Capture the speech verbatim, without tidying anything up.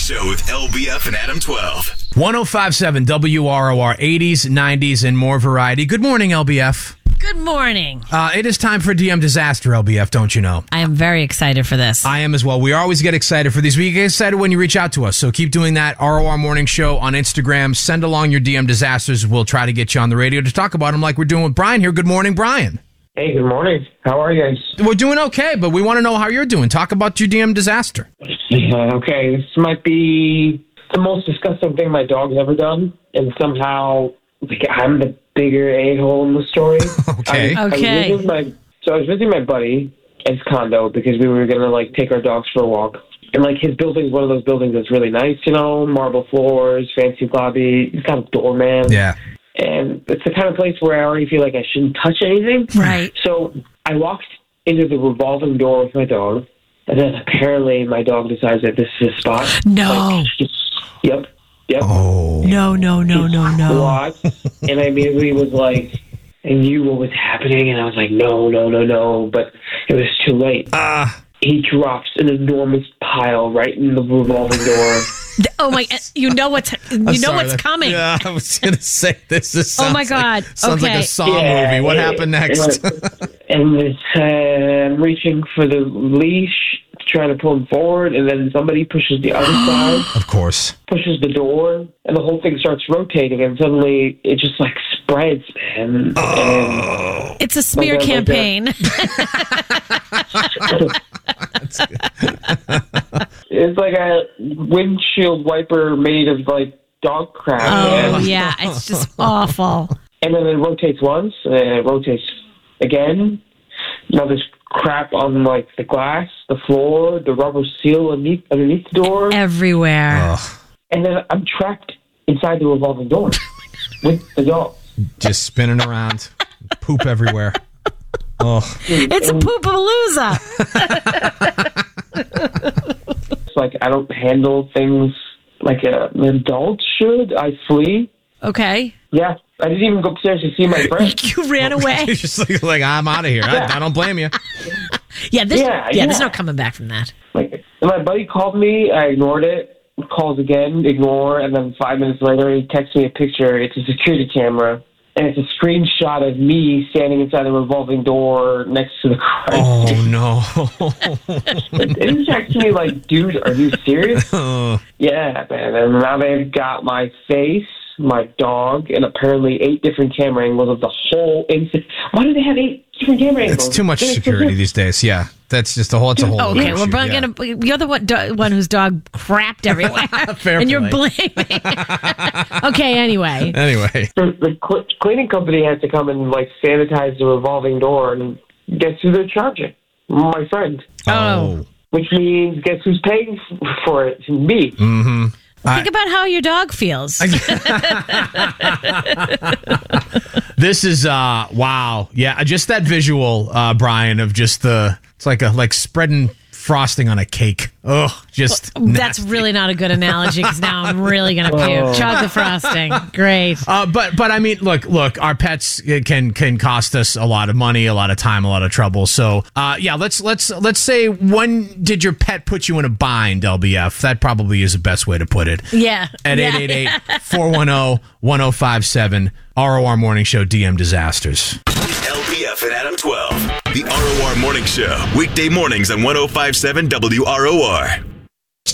Show with L B F and Adam twelve. one oh five point seven W R O R, eighties, nineties, and more variety. Good morning, L B F. Good morning. Uh, it is time for D M Disaster, L B F, don't you know? I am very excited for this. I am as well. We always get excited for these. We get excited when you reach out to us, so keep doing that. R O R Morning Show on Instagram. Send along your D M Disasters. We'll try to get you on the radio to talk about them like we're doing with Brian here. Good morning, Brian. Hey, good morning. How are you guys? We're doing okay, but we want to know how you're doing. Talk about your D M Disaster. Yeah, okay, this might be the most disgusting thing my dog's ever done, and somehow like, I'm the bigger a-hole in the story. Okay. I, I was Okay. visiting my, so I was visiting my buddy at his condo because we were going to, like, take our dogs for a walk. And, like, his building's one of those buildings that's really nice, you know, marble floors, fancy lobby. He's got a doorman. Yeah. And it's the kind of place where I already feel like I shouldn't touch anything. Right. So I walked into the revolving door with my dog, and then apparently my dog decides that this is a spot. No. Like, just, yep. Yep. Oh. No, no, no, no, no. What? And I immediately was like, I knew what was happening, and I was like, no, no, no, no. But it was too late. Ah. He drops an enormous pile right in the revolving door. Oh my! You know what's you know Sorry, what's that- coming. Yeah, I was going to say this. Is Oh my God. sounds like Okay. a Saw Yeah, movie. What yeah, happened next? And it's, uh, I'm reaching for the leash, trying to pull him forward, and then somebody pushes the other side, Of course. pushes the door, and the whole thing starts rotating, and suddenly it just like spreads, man. Oh. It's a smear Like that, like that. campaign. It's like a windshield wiper made of like dog crap. Oh man. yeah, it's just awful. And then it rotates once, and then it rotates again. Now there's crap on like the glass, the floor, the rubber seal underneath, underneath the door. Everywhere. Ugh. And then I'm trapped inside the revolving door with the dog. Just spinning around. Poop everywhere. Oh. It's a poopalooza. It's like I don't handle things like a, an adult should. I flee. Okay. Yeah, I didn't even go upstairs to see my friend. You ran away. It's just like, like I'm out of here. I, I don't blame you. Yeah. There's, Yeah, yeah. There's yeah. no coming back from that. Like, my buddy called me. I ignored it. Calls again, ignore, and then five minutes later, he texts me a picture. It's a security camera, and it's a screenshot of me standing inside the revolving door next to the car. Oh, no. It was actually like, dude, are you serious? Oh. Yeah, man. And now they've got my face, my dog, and apparently eight different camera angles of the whole incident. Why do they have eight different camera angles? It's too much It's security just- these days. Yeah. That's just a whole, it's a whole Oh, okay, issue. we're probably Yeah. gonna. You're the one, do, one whose dog crapped everywhere, Fair and you're play. blaming. Okay. Anyway. Anyway. The, the cl- cleaning company had to come and like sanitize the revolving door, and guess who they're charging? My friend. Oh. Which means guess who's paying f- for it? Me. Mm-hmm. Think about how your dog feels. This is uh wow. Yeah, just that visual, uh, Brian, of just the it's like a like spreading frosting on a cake. Oh, just That's nasty. really not a good analogy because now I'm really gonna puke. Chocolate frosting, great. Uh, but but I mean, look, look. Our pets can can cost us a lot of money, a lot of time, a lot of trouble. So, uh, yeah, let's let's let's say, when did your pet put you in a bind, L B F? That probably is the best way to put it. Yeah. At yeah. eight eight eight, four one zero, one zero five seven, R O R Morning Show D M Disasters. L B F and Adam twelve. The R O R Morning Show. Weekday mornings on one oh five point seven W R O R.